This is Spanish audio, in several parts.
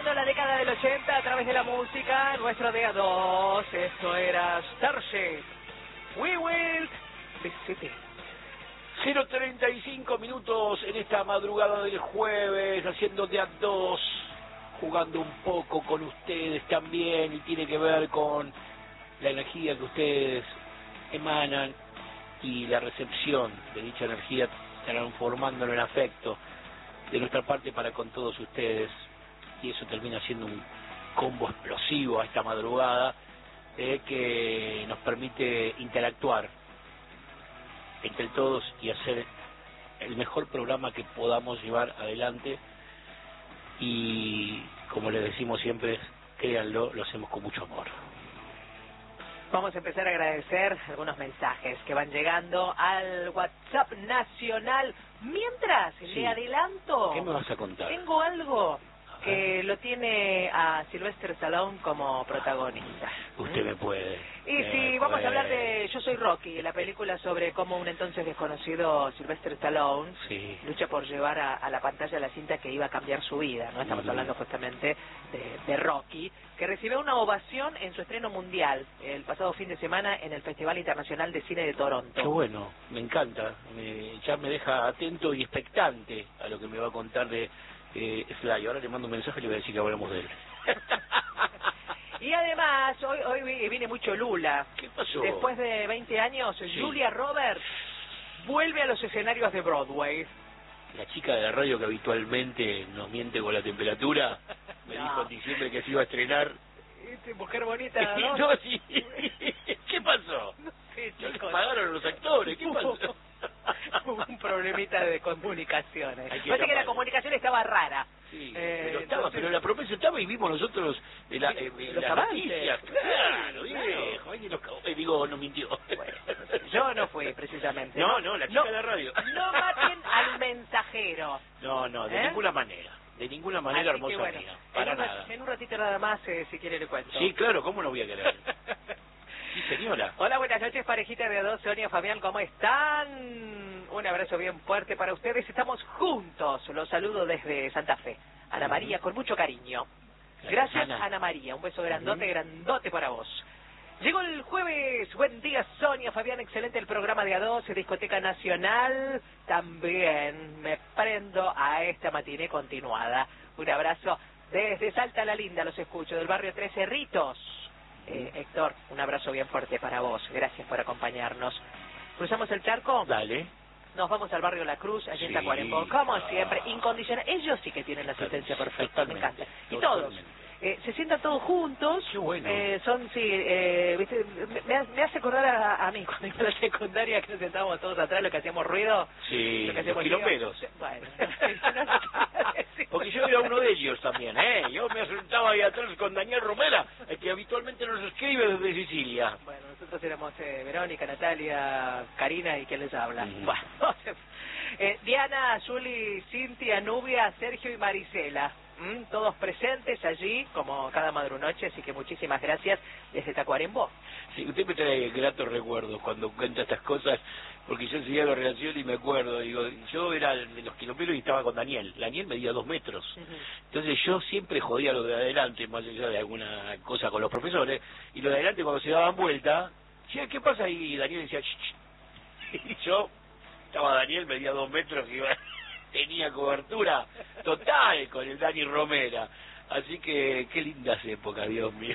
recordando la década del 80 a través de la música, nuestro día 2, esto era Starship, We Will Visit. 0:35 minutos en esta madrugada del jueves, haciendo día 2, jugando un poco con ustedes también, y tiene que ver con la energía que ustedes emanan y la recepción de dicha energía, transformándolo en afecto de nuestra parte para con todos ustedes, y eso termina siendo un combo explosivo a esta madrugada que nos permite interactuar entre todos y hacer el mejor programa que podamos llevar adelante. Y como les decimos siempre, créanlo, lo hacemos con mucho amor. Vamos a empezar a agradecer algunos mensajes que van llegando al WhatsApp nacional. Mientras, Sí. le adelanto. ¿Qué me vas a contar? Tengo algo que lo tiene a Sylvester Stallone como protagonista. Usted me puede. Y sí, vamos a hablar de Yo Soy Rocky, la película sobre cómo un entonces desconocido Sylvester Stallone lucha por llevar a la pantalla la cinta que iba a cambiar su vida, ¿no? Estamos hablando justamente de Rocky, que recibió una ovación en su estreno mundial el pasado fin de semana en el Festival Internacional de Cine de Toronto. Qué bueno, me encanta, ya me deja atento y expectante a lo que me va a contar de Fly. Ahora le mando un mensaje y le voy a decir que hablamos de él. Y además, hoy viene mucho Lula. ¿Qué pasó? Después de 20 años, Sí. Julia Roberts vuelve a los escenarios de Broadway. La chica de la radio que habitualmente nos miente con la temperatura, me No. dijo en diciembre que se iba a estrenar. Mujer bonita, ¿no? No, sí. ¿Qué pasó? No sé, No le chicos. pagaron los actores, ¿qué pasó? Hubo un problemita de comunicaciones. Hay que Parece que la llamar. comunicación estaba rara. Sí, pero estaba, entonces- pero la promesa estaba y vimos nosotros los las avances. noticias. Claro, viejo, alguien nos cagó, digo, nos mintió. Bueno, yo no fui precisamente. No, la chica de la radio. No maten al mensajero. No, de ninguna manera. De ninguna manera, Así que hermosa bueno, mía. Para en nada. en un ratito nada más, si quiere le cuento. Sí, claro, ¿cómo no voy a querer? Sí, señora. Hola, buenas noches, parejita de A2, Sonia, Fabián, ¿cómo están? Un abrazo bien fuerte para ustedes. Estamos juntos. Los saludo desde Santa Fe. Ana María, con mucho cariño. Gracias, Ana María. Un beso grandote, grandote para vos. Llegó el jueves. Buen día, Sonia, Fabián. Excelente el programa de A2, Discoteca Nacional. También me prendo a esta matiné continuada. Un abrazo desde Salta la Linda. Los escucho del barrio Tres Cerritos. Héctor, un abrazo bien fuerte para vos. Gracias por acompañarnos. ¿Cruzamos el charco? Dale. Nos vamos al barrio La Cruz, allí en Sí. Tacuarembó. Como siempre, incondicional. Ellos sí que tienen la asistencia perfecta, me encanta. Y todos. Se sientan todos juntos. Qué bueno. Son, sí, ¿viste? Me hace acordar a mí, cuando iba a la secundaria, que nos sentábamos todos atrás, lo que hacíamos ruido. Sí, lo que los hacíamos quilomberos. lío. Bueno, no lo quería decir. Porque yo era uno de ellos también, ¿eh? Yo me sentaba ahí atrás con Daniel Romera, el que habitualmente nos escribe desde Sicilia. Bueno, nosotros éramos Verónica, Natalia, Karina y quien les habla. Ujú. Bueno, Diana, Juli, Cintia, Nubia, Sergio y Marisela. Todos presentes allí, como cada madrunoche, así que muchísimas gracias desde Tacuarembó. Sí, usted me trae gratos recuerdos cuando cuenta estas cosas, porque yo seguía la relación y me acuerdo, digo, yo era de los quilomberos y estaba con Daniel. Daniel medía 2 metros. Entonces yo siempre jodía lo de adelante, más allá de alguna cosa con los profesores, y lo de adelante cuando se daban vuelta, decía, ¿qué pasa? Y Daniel decía, ch. Y yo, estaba Daniel, medía 2 metros, y iba, tenía cobertura total con el Dani Romera. Así que, qué lindas épocas, Dios mío.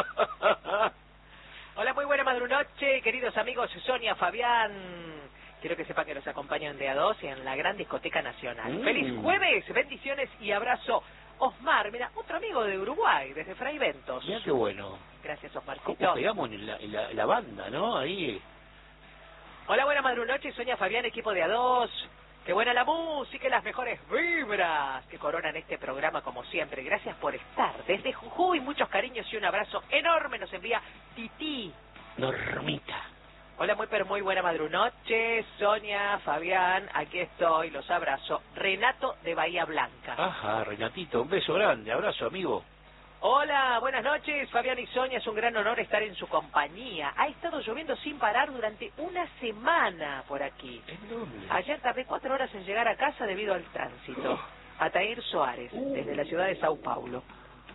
Hola, muy buena madrunoche, queridos amigos, Sonia, Fabián. Quiero que sepan que los acompañan de A2 en la gran discoteca nacional. ¡Feliz jueves! Bendiciones y abrazo. Osmar, mira, otro amigo de Uruguay, desde Fray Ventos. Mira qué bueno. Gracias, Osmarcito. ¿Cómo pegamos en la banda, no? Ahí. Hola, buena madrunoche, Sonia, Fabián, equipo de A2. Qué buena la música y las mejores vibras que coronan este programa como siempre. Gracias por estar. Desde Jujuy, muchos cariños y un abrazo enorme nos envía Titi. Normita. Hola, muy buena madrunoche, Sonia, Fabián, aquí estoy, los abrazo. Renato de Bahía Blanca. Ajá, Renatito, un beso grande, abrazo, amigo. Hola, buenas noches, Fabián y Sonia, es un gran honor estar en su compañía. Ha estado lloviendo sin parar durante una semana por aquí. ¿En dónde? Ayer tardé 4 horas en llegar a casa debido al tránsito. Atair Soares, desde la ciudad de Sao Paulo.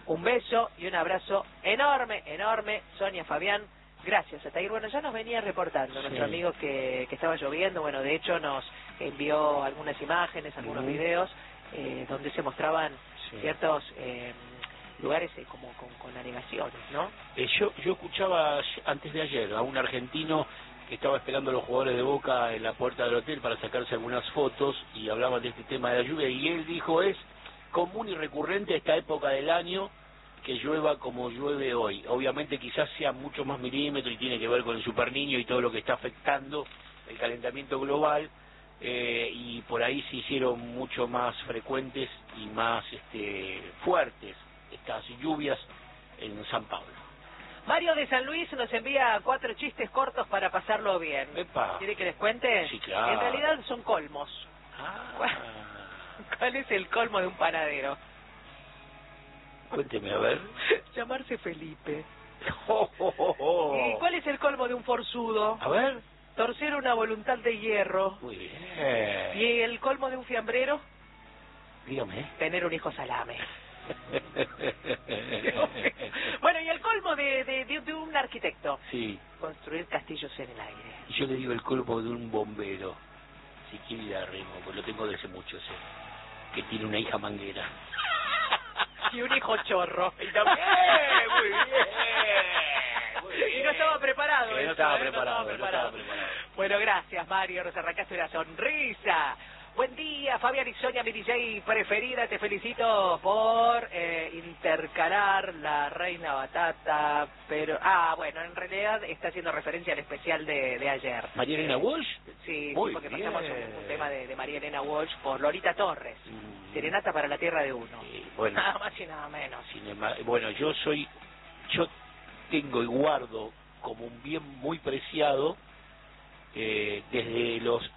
Un beso y un abrazo enorme, enorme, Sonia, Fabián. Gracias, Atair. Bueno, ya nos venía reportando nuestro amigo que estaba lloviendo. Bueno, de hecho nos envió algunas imágenes, algunos videos, donde se mostraban ciertos lugares como con anegaciones, ¿no? Yo escuchaba antes de ayer a un argentino que estaba esperando a los jugadores de Boca en la puerta del hotel para sacarse algunas fotos y hablaban de este tema de la lluvia, y él dijo: es común y recurrente esta época del año que llueva como llueve hoy. Obviamente quizás sea mucho más milímetro y tiene que ver con el Superniño y todo lo que está afectando el calentamiento global, y por ahí se hicieron mucho más frecuentes y más fuertes estas lluvias en San Pablo. Mario de San Luis nos envía 4 chistes cortos para pasarlo bien. Epa. ¿Quiere que les cuente? Sí, claro. En realidad son colmos. Ah. ¿Cuál es el colmo de un panadero? Cuénteme, a ver. Llamarse Felipe. Oh. ¿Y cuál es el colmo de un forzudo? A ver. Torcer una voluntad de hierro. Muy bien. ¿Y el colmo de un fiambrero? Dígame. Tener un hijo salame. Bueno, ¿y el colmo de un arquitecto? Sí. Construir castillos en el aire. Y yo le digo el colmo de un bombero. Si quiere ir a Remo, pues lo tengo desde mucho, que tiene una hija manguera. Y un hijo chorro. Y también, muy bien. Y no estaba preparado. No estaba preparado. Bueno, gracias, Mario. Nos arrancaste una sonrisa. Buen día, Fabián y Sonia, mi DJ preferida. Te felicito por intercalar la Reina Batata. Pero, bueno, en realidad está haciendo referencia al especial de ayer. ¿María Elena Walsh? Sí, porque bien. pasamos un tema de María Elena Walsh por Lolita Torres. Serenata para la Tierra de Uno. Bueno, nada más y nada menos. Bueno, yo tengo y guardo como un bien muy preciado, desde los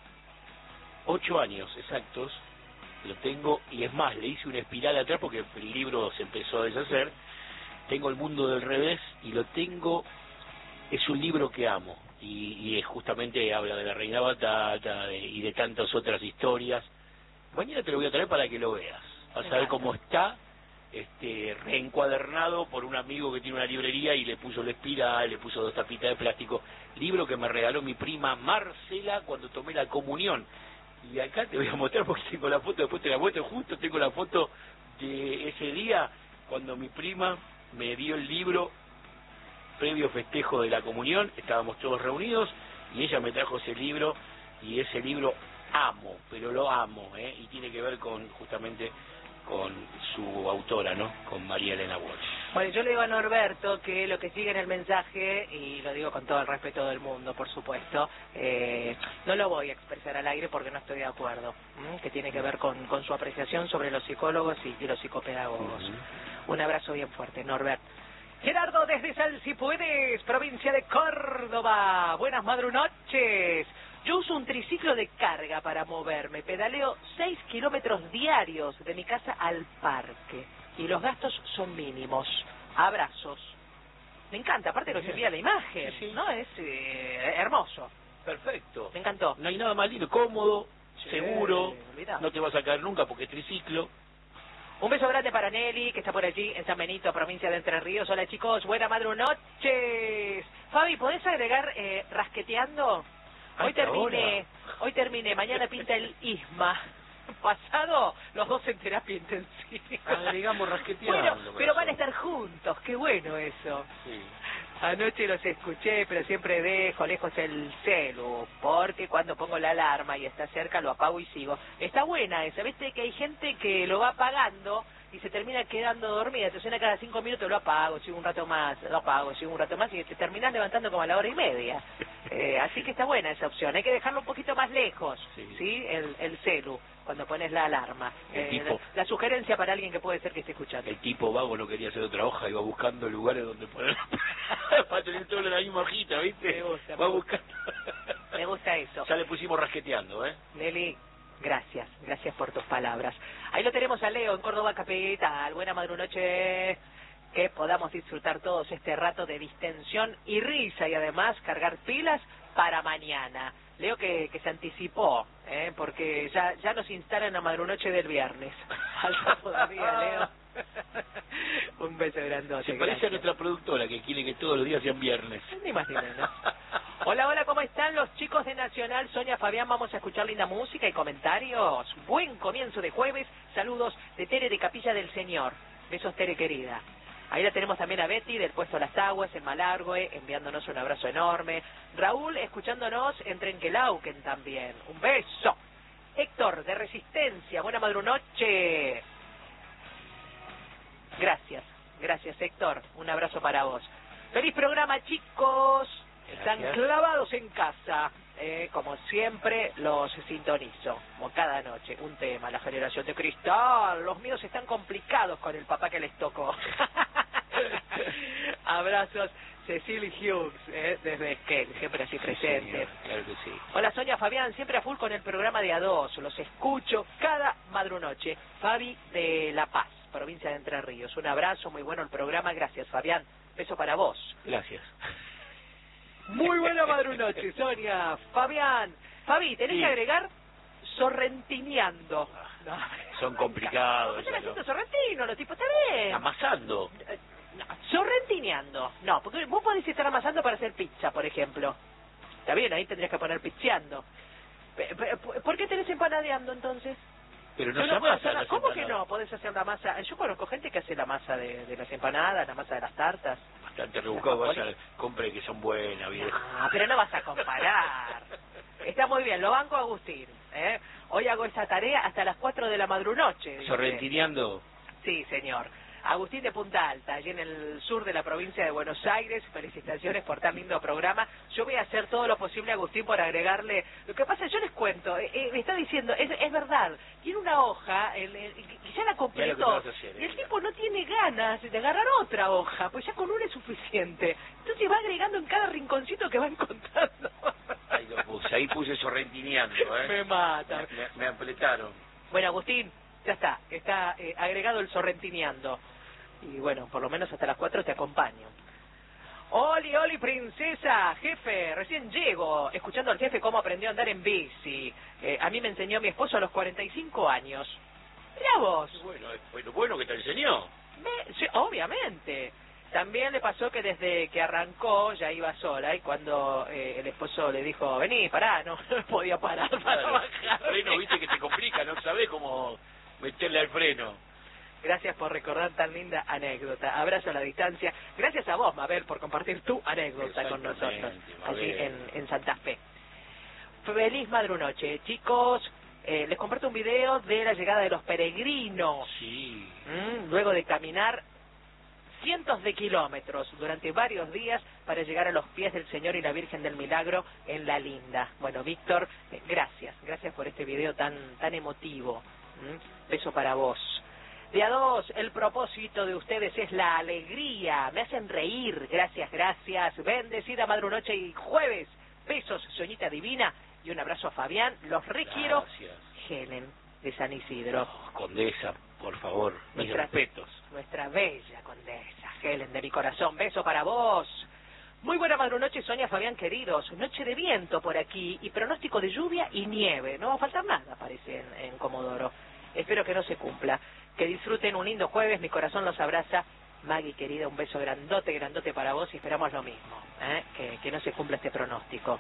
8 años exactos, lo tengo, y es más, le hice una espiral atrás porque el libro se empezó a deshacer. Tengo El mundo del revés y lo tengo, es un libro que amo, y justamente habla de la Reina Batata y de tantas otras historias. Mañana te lo voy a traer para que lo veas. Vas a ver cómo está reencuadernado por un amigo que tiene una librería y le puso la espiral, le puso 2 tapitas de plástico. Libro que me regaló mi prima Marcela cuando tomé la comunión. Y acá te voy a mostrar porque tengo la foto, después te la muestro, justo tengo la foto de ese día cuando mi prima me dio el libro previo festejo de la comunión. Estábamos todos reunidos y ella me trajo ese libro, y ese libro amo, pero lo amo, y tiene que ver justamente con su autora, ¿no? Con María Elena Walsh. Bueno, yo le digo a Norberto que lo que sigue en el mensaje, y lo digo con todo el respeto del mundo, por supuesto, no lo voy a expresar al aire porque no estoy de acuerdo, que tiene que ver con su apreciación sobre los psicólogos y los psicopedagogos. Un abrazo bien fuerte, Norberto. Gerardo desde Sal, si puedes, provincia de Córdoba. Buenas madrunoches. Yo uso un triciclo de carga para moverme. Pedaleo 6 kilómetros diarios de mi casa al parque. Y los gastos son mínimos. Abrazos. Me encanta, aparte nos envía la imagen, sí. ¿no? Es hermoso. Perfecto. Me encantó. No hay nada más lindo, cómodo, seguro, mirá. no te vas a caer nunca porque es triciclo. Un beso grande para Nelly, que está por allí en San Benito, provincia de Entre Ríos. Hola chicos, buena madrunoches. Fabi, ¿podés agregar rasqueteando? Hoy terminé, mañana pinta el ISMA. Pasado, los 2 en terapia intensiva. Digamos rasqueteando. Bueno, pero van a estar juntos, qué bueno eso. Sí. Anoche los escuché, pero siempre dejo lejos el celu, porque cuando pongo la alarma y está cerca lo apago y sigo. Está buena esa, viste que hay gente que lo va apagando y se termina quedando dormida, te suena cada 5 minutos, lo apago, sigo un rato más, lo apago, sigo un rato más, y te terminás levantando como a la 1:30. Así que está buena esa opción, hay que dejarlo un poquito más lejos, ¿sí? El celu, cuando pones la alarma. La sugerencia para alguien que puede ser que esté escuchando. El tipo vago no quería hacer otra hoja, iba buscando lugares donde poner para tener todo en la misma hojita, ¿viste? Me gusta, buscando. Me gusta eso. Ya le pusimos rasqueteando, Nelly, gracias por tus palabras. Ahí lo tenemos a Leo en Córdoba Capital. Buena madrunoche. Que podamos disfrutar todos este rato de distensión y risa, y además cargar pilas para mañana. Leo que se anticipó, porque ya nos instalan a madrunoche del viernes. Falta todavía, Leo. Un beso grandote. Se parece a nuestra productora que quiere que todos los días sean viernes. Ni más ni menos. Hola, hola, ¿cómo están los chicos de Nacional? Sonia, Fabián, vamos a escuchar linda música y comentarios. Buen comienzo de jueves. Saludos de Tere de Capilla del Señor. Besos, Tere querida. Ahí la tenemos también a Betty del puesto Las Aguas en Malargüe, enviándonos un abrazo enorme. Raúl escuchándonos en Trenquelauquen también. Un beso. Héctor de Resistencia, buena madrunoche. Gracias, gracias Héctor. Un abrazo para vos. Feliz programa, chicos. Están clavados en casa. Como siempre, los sintonizo, como cada noche. Un tema, la generación de cristal. Los míos están complicados con el papá que les tocó. Abrazos, Cecily Hughes, desde Esquel, siempre así presente. Señor, claro que sí. Hola Sonia, Fabián, siempre a full con el programa de A2. Los escucho cada madrunoche. Fabi de La Paz, provincia de Entre Ríos. Un abrazo, muy bueno el programa. Gracias, Fabián. Beso para vos. Gracias. Muy buena madrunoche, Sonia. Fabián. Fabi, tenés que agregar sorrentineando. No. Son complicados. No, están haciendo sorrentino, los tipos, está bien. Amasando. No, sorrentineando. No, porque vos podés estar amasando para hacer pizza, por ejemplo. Está bien, ahí tendrías que poner pizzeando. ¿Por qué tenés empanadeando entonces? Pero no se amasa. ¿Cómo que no? Podés hacer la masa. Yo conozco gente que hace la masa de las empanadas, la masa de las tartas. Bastante rebuscado, vaya, compre que son buenas, viejo. Ah, pero no vas a comparar. Está muy bien, lo banco Agustín. Hoy hago esa tarea hasta las 4 de la madrunoche. Sorrentineando. Sí, señor. Agustín de Punta Alta, allí en el sur de la provincia de Buenos Aires. Felicitaciones por tan lindo programa. Yo voy a hacer todo lo posible, Agustín, por agregarle... Lo que pasa, yo les cuento, me está diciendo, es verdad, tiene una hoja, y ya la completó, y el tipo no tiene ganas de agarrar otra hoja, pues ya con una es suficiente. Entonces va agregando en cada rinconcito que va encontrando. Ahí puse sorrentineando, Me mata. Me apretaron. Bueno, Agustín, ya está agregado el sorrentineando. Y bueno, por lo menos hasta las 4 te acompaño. Oli, oli, princesa, jefe, recién llego, escuchando al jefe cómo aprendió a andar en bici. A mí me enseñó mi esposo a los 45 años. Mirá vos. Bueno que te enseñó. Sí, obviamente. También le pasó que desde que arrancó ya iba sola, y cuando el esposo le dijo, vení, pará, no podía parar para bajar. El freno, viste que te complica, no sabés cómo meterle al freno. Gracias por recordar tan linda anécdota. Abrazo a la distancia. Gracias a vos, Mabel, por compartir tu anécdota con nosotros, allí en Santa Fe. Feliz madrunoche, chicos. Les comparto un video de la llegada de los peregrinos. Sí. Luego de caminar cientos de kilómetros durante varios días para llegar a los pies del Señor y la Virgen del Milagro en La Linda. Bueno, Víctor, gracias por este video tan emotivo. Beso para vos. De A2, el propósito de ustedes es la alegría. Me hacen reír. Gracias. Bendecida madrunoche y jueves. Besos, Soñita Divina. Y un abrazo a Fabián. Los requiero. Gracias. Helen de San Isidro. Oh, condesa, por favor. Mis respetos. Nuestra bella condesa. Helen de mi corazón. Beso para vos. Muy buena madrunoche, Sonia, Fabián, queridos. Noche de viento por aquí y pronóstico de lluvia y nieve. No va a faltar nada, parece, en Comodoro. Espero que no se cumpla. Que disfruten un lindo jueves, mi corazón los abraza. Maggie, querida, un beso grandote para vos y esperamos lo mismo, que no se cumpla este pronóstico.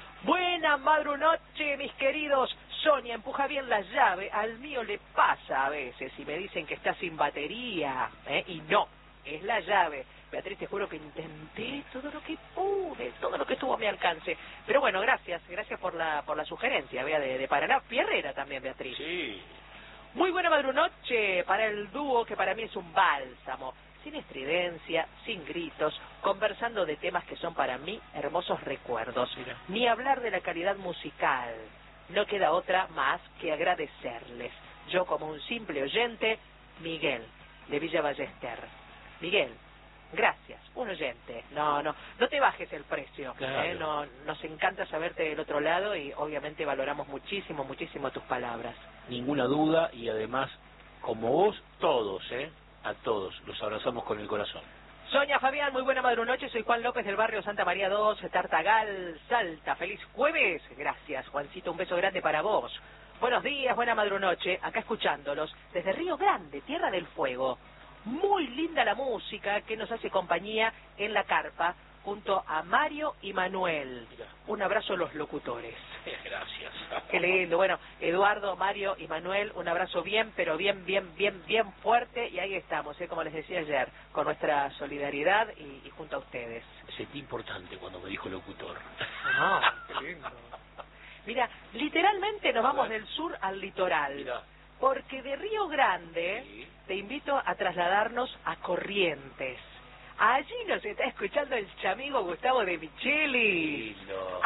Buena madrunoche, mis queridos. Sonia, empuja bien la llave. Al mío le pasa a veces y me dicen que está sin batería, y no, es la llave. Beatriz, te juro que intenté todo lo que pude, todo lo que estuvo a mi alcance. Pero bueno, gracias por la sugerencia, vea, de Paraná. Pierrera también, Beatriz. Sí. Muy buena madrunoche para el dúo que para mí es un bálsamo, sin estridencia, sin gritos, conversando de temas que son para mí hermosos recuerdos. Mira. Ni hablar de la calidad musical, no queda otra más que agradecerles. Yo como un simple oyente, Miguel, de Villa Ballester. Miguel, gracias, un oyente. No te bajes el precio. Claro. Nos encanta saberte del otro lado y obviamente valoramos muchísimo tus palabras. Ninguna duda, y además, como vos, todos, a todos, los abrazamos con el corazón. Sonia, Fabián, muy buena madrunoche, soy Juan López del barrio Santa María 2, Tartagal, Salta. Feliz jueves. Gracias, Juancito, un beso grande para vos. Buenos días, buena madrunoche, acá escuchándolos desde Río Grande, Tierra del Fuego. muy linda la música que nos hace compañía en la carpa junto a Mario y Manuel. Un abrazo a los locutores. Gracias. Qué lindo. Bueno, Eduardo, Mario y Manuel, un abrazo bien, pero bien fuerte. Y ahí estamos, como les decía ayer, con nuestra solidaridad y junto a ustedes. Sentí importante cuando me dijo locutor. Ah, qué lindo. Mira, literalmente nos vamos del sur al litoral. Mirá. Porque de Río Grande te invito a trasladarnos a Corrientes. Allí nos está escuchando el chamigo Gustavo de Micheli. Lindo.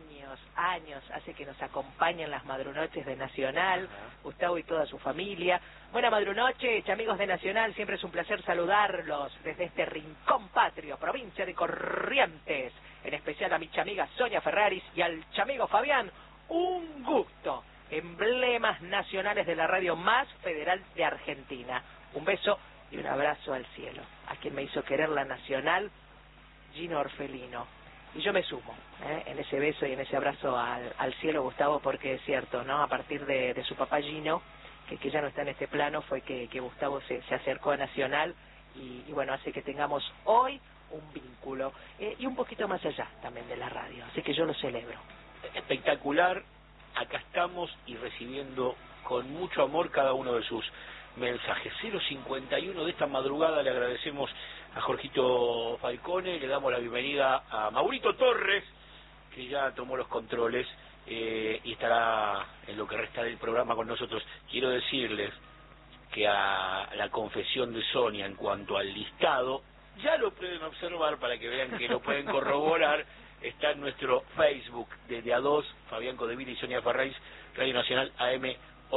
Años hace que nos acompañan las madrunoches de Nacional, Gustavo y toda su familia. Buena madrunoche, chamigos de Nacional, siempre es un placer saludarlos desde este rincón patrio, provincia de Corrientes. En especial a mi chamiga Sonia Ferraris y al chamigo Fabián, un gusto. Emblemas nacionales de la radio más federal de Argentina. Un beso y un abrazo al cielo. A quien me hizo querer la Nacional, Gino Orfelino. Y yo me sumo en ese beso y en ese abrazo al cielo, Gustavo, porque es cierto, ¿no? A partir de su papá Gino, que ya no está en este plano, fue que Gustavo se acercó a Nacional y bueno, hace que tengamos hoy un vínculo y un poquito más allá también de la radio. Así que yo lo celebro. Espectacular. Acá estamos y recibiendo con mucho amor cada uno de sus mensajes. 051 de esta madrugada le agradecemos a Jorgito Falcone, le damos la bienvenida a Maurito Torres, que ya tomó los controles y estará en lo que resta del programa con nosotros. Quiero decirles que a la confesión de Sonia en cuanto al listado, ya lo pueden observar para que vean que lo pueden corroborar. Está en nuestro Facebook de A2, Fabián Codevila y Sonia Ferraris, Radio Nacional AM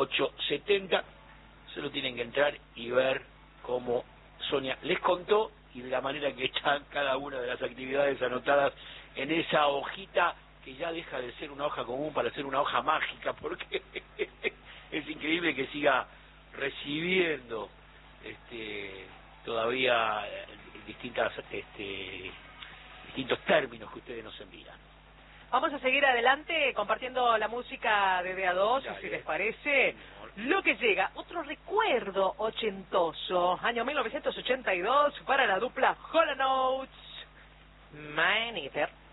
870. Solo tienen que entrar y ver cómo Sonia les contó y de la manera que están cada una de las actividades anotadas en esa hojita que ya deja de ser una hoja común para ser una hoja mágica, porque es increíble que siga recibiendo todavía distintos términos que ustedes nos envían. Vamos a seguir adelante compartiendo la música de DA2, Dale. si les parece. Lo que llega, otro recuerdo ochentoso, año 1982, para la dupla Hall & Oates, Man Eater.